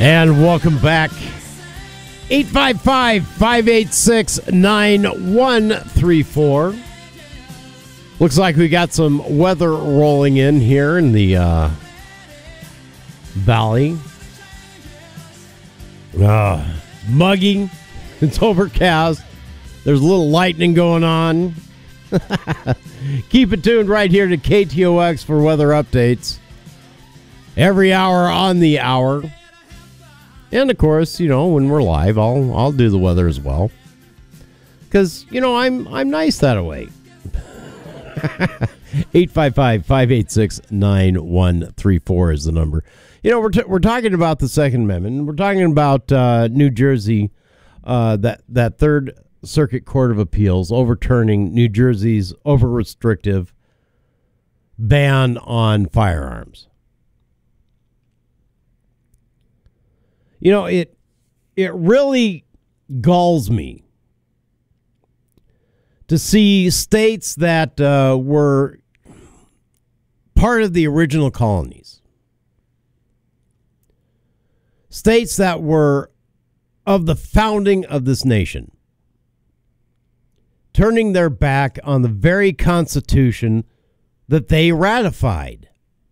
And welcome back. 855-586-9134. Looks like we got some weather rolling in here in the valley. Muggy. It's overcast. There's a little lightning going on. Keep it tuned right here to KTOX for weather updates. Every hour on the hour. And of course, when we're live, I'll do the weather as well. Because, I'm nice that way. 855-586-9134 is the number. We're talking about the Second Amendment. We're talking about New Jersey, that Third Circuit Court of Appeals overturning New Jersey's over-restrictive ban on firearms. It really galls me to see states that were part of the original colonies, states that were of the founding of this nation, turning their back on the very Constitution that they ratified.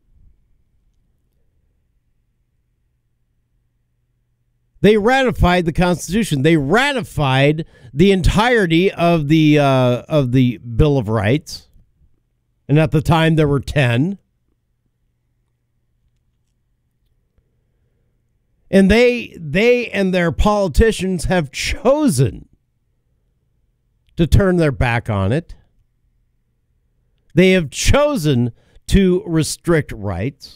They ratified the Constitution. They ratified the entirety of the Bill of Rights. And at the time, there were 10. And they and their politicians have chosen to turn their back on it. They have chosen to restrict rights.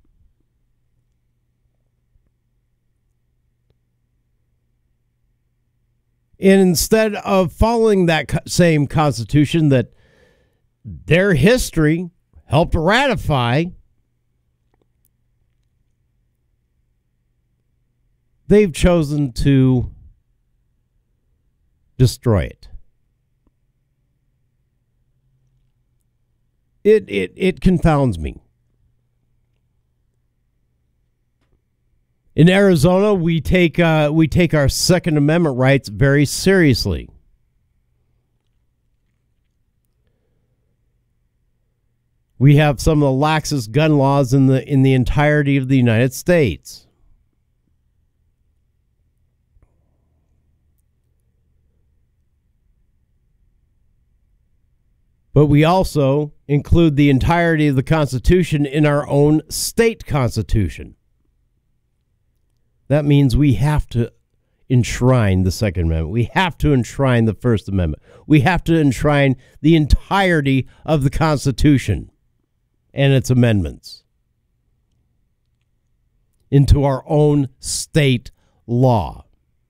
And instead of following that same Constitution that their history helped ratify, they've chosen to destroy it. It confounds me. In Arizona, we take our Second Amendment rights very seriously. We have some of the laxest gun laws in the entirety of the United States. But we also include the entirety of the Constitution in our own state constitution. That means we have to enshrine the Second Amendment. We have to enshrine the First Amendment. We have to enshrine the entirety of the Constitution and its amendments into our own state law.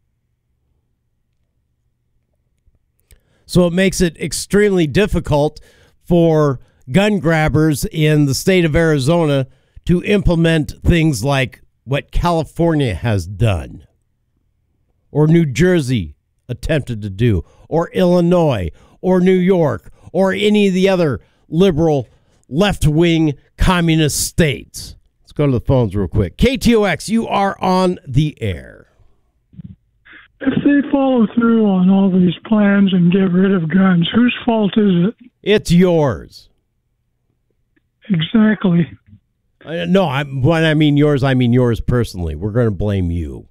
So it makes it extremely difficult for gun grabbers in the state of Arizona to implement things like what California has done, or New Jersey attempted to do, or Illinois, or New York, or any of the other liberal left-wing communist states. Let's go to the phones real quick. KTOX, you are on the air. If they follow through on all these plans and get rid of guns, whose fault is it? It's yours. Exactly. No, when I mean yours, I mean yours personally. We're going to blame you.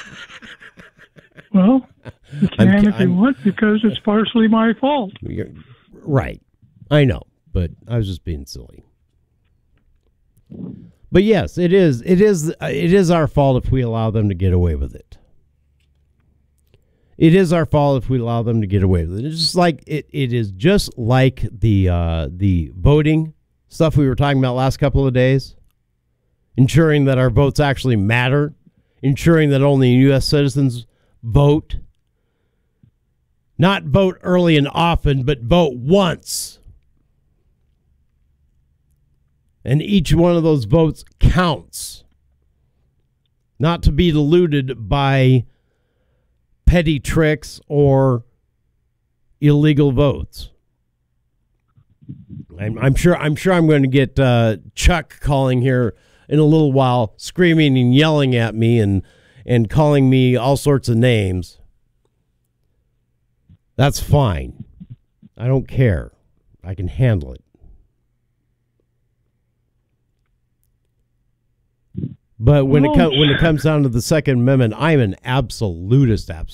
Well, you can if you want, because it's partially my fault. Right. I know, but I was just being silly. But yes, it is our fault if we allow them to get away with it. It is our fault if we allow them to get away with it. It's just like it is just like the voting stuff we were talking about last couple of days. Ensuring that our votes actually matter, ensuring that only U.S. citizens vote. Not vote early and often, but vote once. And each one of those votes counts. Not to be diluted by petty tricks or illegal votes. I'm sure I'm going to get Chuck calling here in a little while, screaming and yelling at me and and calling me all sorts of names, that's fine. I don't care. I can handle it. But when it comes down to the Second Amendment, I'm an absolutist. I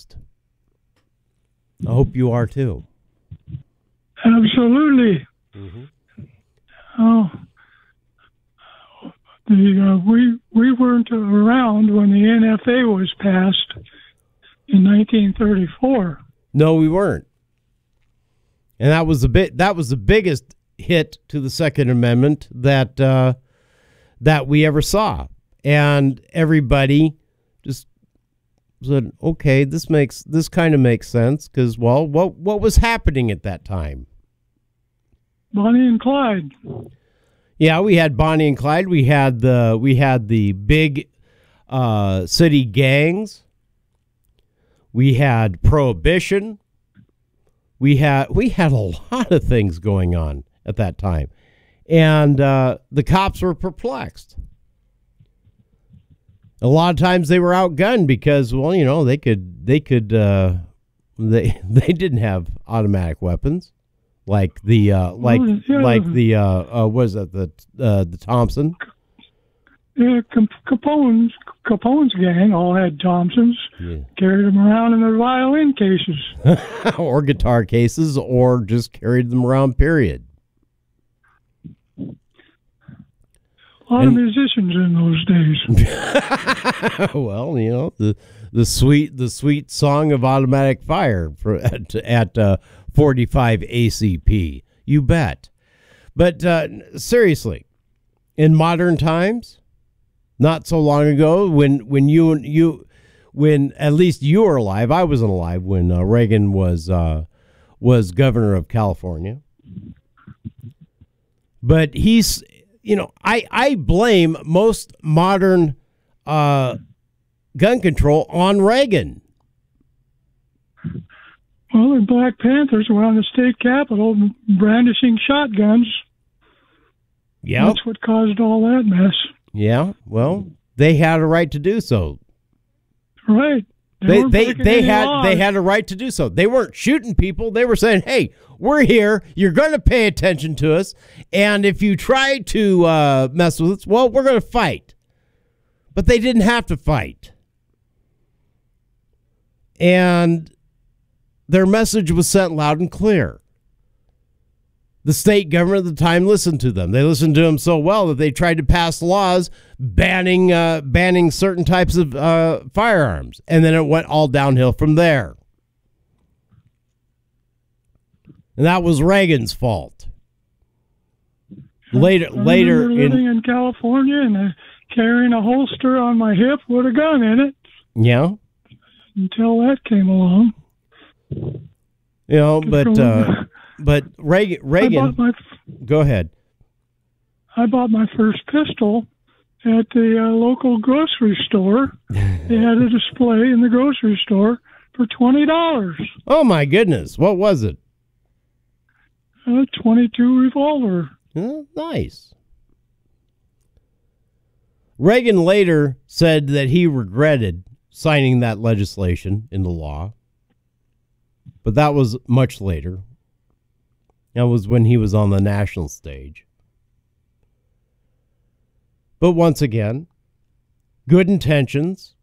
hope you are too. Absolutely. Mm-hmm. Oh, we weren't around when the NFA was passed in 1934. No, we weren't. And that was the biggest hit to the Second Amendment that we ever saw. And everybody just said, okay, this kind of makes sense, because, well, what was happening at that time? Bonnie and Clyde. Yeah, we had Bonnie and Clyde. We had the big city gangs. We had prohibition. We had a lot of things going on at that time, and the cops were perplexed. A lot of times they were outgunned because, well, you know, they didn't have automatic weapons like the what is that, the Thompson? Yeah, Capone's gang all had Thompsons. Yeah. Carried them around in their violin cases. Or guitar cases, or just carried them around, period. A lot of musicians in those days. Well, you know, the sweet song of automatic fire at 45 ACP. You bet. But seriously, in modern times, not so long ago, when at least you were alive, I wasn't alive when Reagan was governor of California. But he's, you know, I blame most modern gun control on Reagan. Well, the Black Panthers were on the state capitol brandishing shotguns. Yeah, that's what caused all that mess. Yeah, well, they had a right to do so. Right. They had a right to do so. They weren't shooting people. They were saying, "Hey, we're here. You're going to pay attention to us, and if you try to mess with us, well, we're going to fight." But they didn't have to fight, and their message was sent loud and clear. The state government at the time listened to them. They listened to them so well that they tried to pass laws banning certain types of firearms, and then it went all downhill from there. And that was Reagan's fault. Later, living in California and carrying a holster on my hip with a gun in it. Yeah. Until that came along. You know, but Reagan. Go ahead. I bought my first pistol at the local grocery store. They had a display in the grocery store for $20. Oh my goodness! What was it? A .22 revolver. Oh, nice. Reagan later said that he regretted signing that legislation into law, but that was much later. That was when he was on the national stage. But once again, good intentions,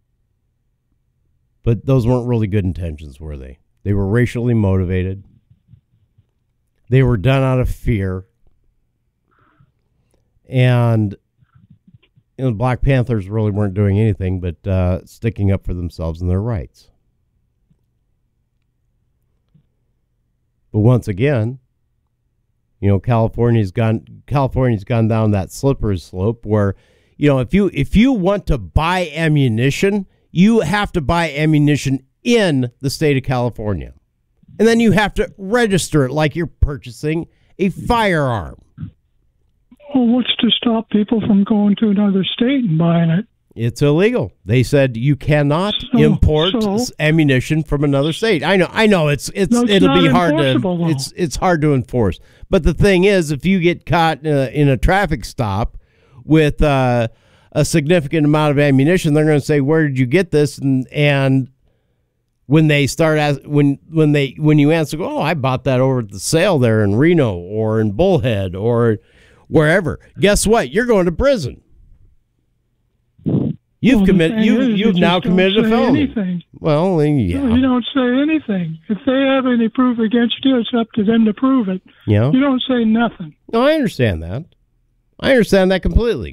but those weren't really good intentions, were they? They were racially motivated. They were done out of fear. And you know, the Black Panthers really weren't doing anything but sticking up for themselves and their rights. But once again, you know, California's gone down that slippery slope where, you know, if you want to buy ammunition, you have to buy ammunition in the state of California. And then you have to register it like you're purchasing a firearm. Well, what's to stop people from going to another state and buying it? It's illegal. They said you cannot import ammunition from another state. I know it'll be hard to it's hard to enforce. But the thing is, if you get caught in a traffic stop with a significant amount of ammunition, they're going to say, "Where did you get this?" And when they start when you answer, "Oh, I bought that over at the sale there in Reno or in Bullhead or wherever," guess what? You're going to prison. You've now committed a felony. Anything. Well, yeah. No, you don't say anything. If they have any proof against you, it's up to them to prove it. Yeah. You don't say nothing. No, I understand that. I understand that completely.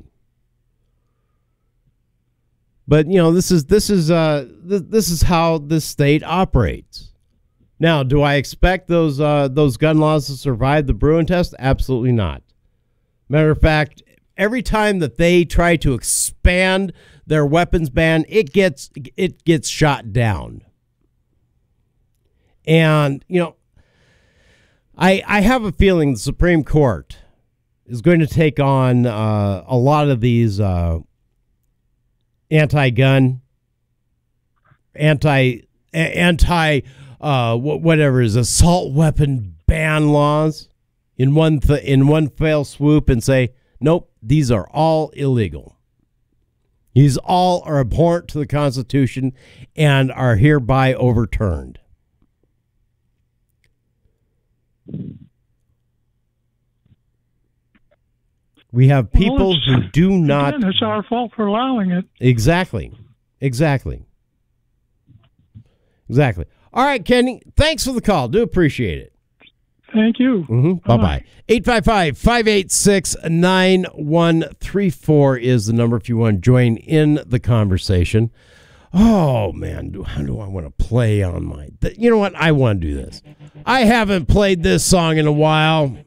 But this is how this state operates. Now, do I expect those gun laws to survive the Bruin test? Absolutely not. Matter of fact, every time that they try to expand their weapons ban, it gets shot down. And I have a feeling the Supreme Court is going to take on a lot of these anti-gun, whatever is assault weapon ban laws in one fell swoop and say, nope, these are all illegal. These all are abhorrent to the Constitution and are hereby overturned. We have people who do not... Again, it's our fault for allowing it. Exactly. All right, Kenny, thanks for the call. Do appreciate it. Thank you. Bye-bye. 855-586-9134 is the number if you want to join in the conversation. Oh, man, how do I want to play on my... You know what? I want to do this. I haven't played this song in a while.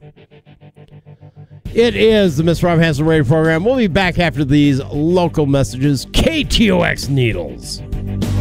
It is the Mr. Rob Hanson radio program. We'll be back after these local messages. KTOX Needles.